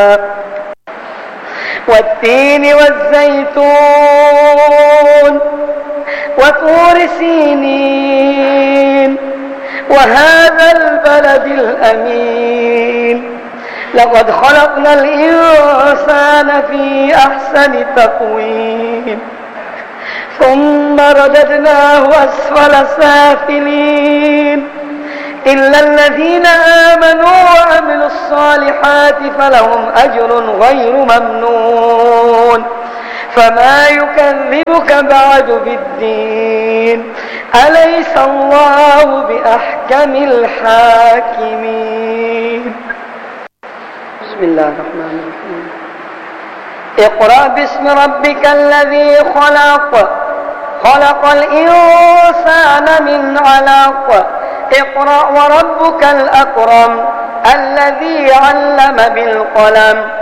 والتين والزيتون وطور سينين وهذا البلد الأمين لقد خلقنا الإنسان في أحسن تقويم ثم رددناه أسفل سافلين إلا الذين آمنوا وعملوا الصالحات فلهم أجر غير ممنون فما يكذبك بعد بالدين أليس الله بأحكم الحاكمين. بسم الله الرحمن الرحيم. اقرأ باسم ربك الذي خلق الإنسان من علق اقرأ وربك الأكرم الذي علم بالقلم